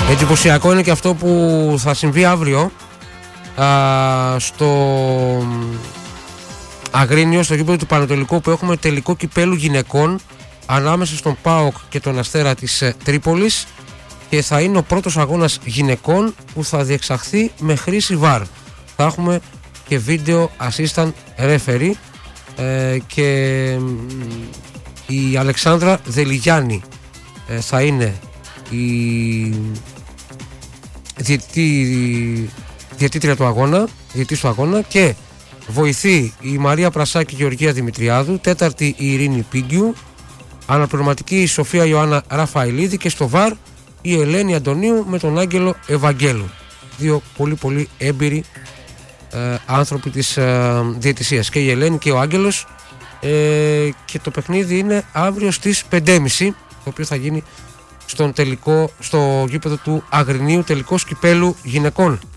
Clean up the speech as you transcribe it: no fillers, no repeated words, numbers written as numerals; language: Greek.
Εντυπωσιακό είναι και αυτό που θα συμβεί αύριο στο Αγρίνιο, στο γήπεδο του Πανετολικού, που έχουμε τελικό κυπέλου γυναικών ανάμεσα στον ΠΑΟΚ και τον Αστέρα της Τρίπολης, και θα είναι ο πρώτος αγώνας γυναικών που θα διεξαχθεί με χρήση VAR. Θα έχουμε και video assistant referee και η Αλεξάνδρα Δελιγιάννη θα είναι η διαιτήτρια του αγώνα, διαιτής του αγώνα, και βοηθεί η Μαρία Πρασάκη και η Γεωργία Δημητριάδου, τέταρτη η Ειρήνη Πίγκιου, αναπληρωματική η Σοφία Ιωάννα Ραφαηλίδη, και στο VAR η Ελένη Αντωνίου με τον Άγγελο Ευαγγέλου. Δύο πολύ έμπειροι άνθρωποι της διαιτησίας, και η Ελένη και ο Άγγελος, και το παιχνίδι είναι αύριο στις 5.30, το οποίο θα γίνει στο γήπεδο του Αγρινίου, τελικός κυπέλου γυναικών.